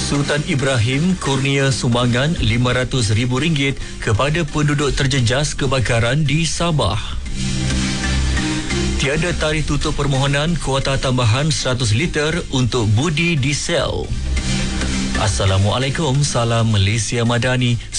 Sultan Ibrahim kurnia sumbangan RM500,000 kepada penduduk terjejas kebakaran di Sabah. Tiada tarikh tutup permohonan kuota tambahan 100 liter untuk budi diesel. Assalamualaikum, salam Malaysia Madani.